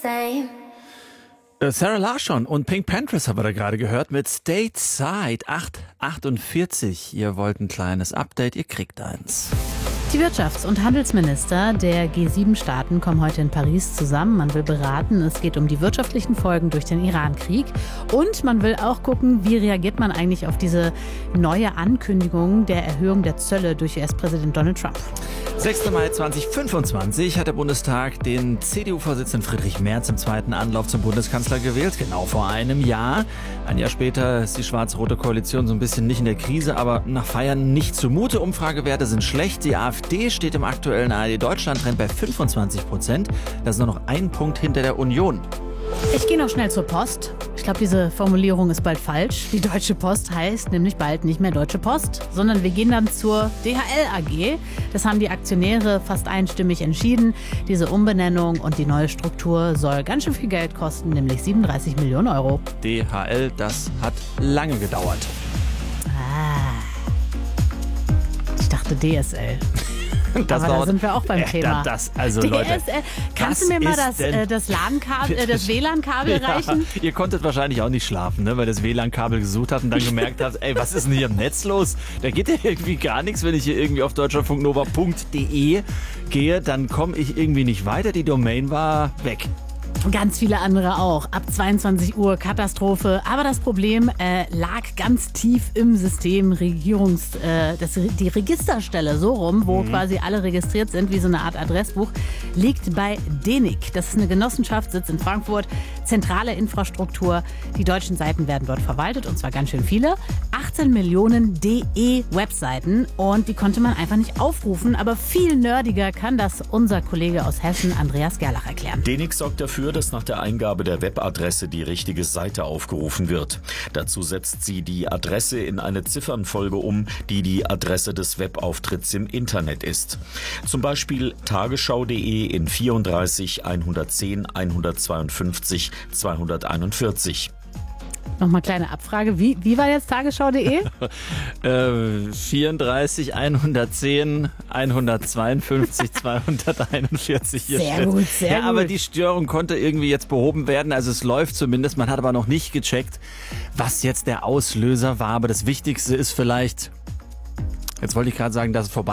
same. Sarah Larsson und Pink Panthers haben wir da gerade gehört mit Stateside 8:48. Ihr wollt ein kleines Update, ihr kriegt eins. Die Wirtschafts- und Handelsminister der G7-Staaten kommen heute in Paris zusammen. Man will beraten, es geht um die wirtschaftlichen Folgen durch den Iran-Krieg. Und man will auch gucken, wie reagiert man eigentlich auf diese neue Ankündigung der Erhöhung der Zölle durch US-Präsident Donald Trump. 6. Mai 2025 hat der Bundestag den CDU-Vorsitzenden Friedrich Merz im zweiten Anlauf zum Bundeskanzler gewählt, genau vor einem Jahr. Ein Jahr später ist die schwarz-rote Koalition so ein bisschen nicht in der Krise, aber nach Feiern nicht zumute. Umfragewerte sind schlecht. Die AfD steht im aktuellen ARD-Deutschland-Trend bei 25%. Das ist nur noch ein Punkt hinter der Union. Ich gehe noch schnell zur Post. Ich glaube, diese Formulierung ist bald falsch. Die Deutsche Post heißt nämlich bald nicht mehr Deutsche Post, sondern wir gehen dann zur DHL AG. Das haben die Aktionäre fast einstimmig entschieden. Diese Umbenennung und die neue Struktur soll ganz schön viel Geld kosten, nämlich 37 Millionen Euro. DHL, das hat lange gedauert. Ich dachte DSL. Das Aber da sind wir auch beim Thema. Leute, kannst du mir mal das LAN-Kabel, das WLAN-Kabel reichen? Ihr konntet wahrscheinlich auch nicht schlafen, ne, weil das WLAN-Kabel gesucht habt und dann gemerkt habt, ey, was ist denn hier im Netz los? Da geht ja irgendwie gar nichts, wenn ich hier irgendwie auf deutschlandfunknova.de gehe, dann komme ich irgendwie nicht weiter. Die Domain war weg. Ganz viele andere auch. Ab 22 Uhr Katastrophe. Aber das Problem lag ganz tief im System. Die Registerstelle, so rum, wo quasi alle registriert sind, wie so eine Art Adressbuch, liegt bei DENIC. Das ist eine Genossenschaft, sitzt in Frankfurt. Zentrale Infrastruktur. Die deutschen Seiten werden dort verwaltet, und zwar ganz schön viele. 18 Millionen DE-Webseiten. Und die konnte man einfach nicht aufrufen. Aber viel nerdiger kann das unser Kollege aus Hessen, Andreas Gerlach, erklären. DENIC sorgt dafür, dass nach der Eingabe der Webadresse die richtige Seite aufgerufen wird. Dazu setzt sie die Adresse in eine Ziffernfolge um, die die Adresse des Webauftritts im Internet ist. Zum Beispiel tagesschau.de in 34 110 152 241. Nochmal kleine Abfrage. Wie war jetzt tagesschau.de? 34 110 152 241. Sehr gut, sehr gut. Aber die Störung konnte irgendwie jetzt behoben werden. Also es läuft zumindest. Man hat aber noch nicht gecheckt, was jetzt der Auslöser war. Aber das Wichtigste ist vielleicht, jetzt wollte ich gerade sagen, dass es vorbei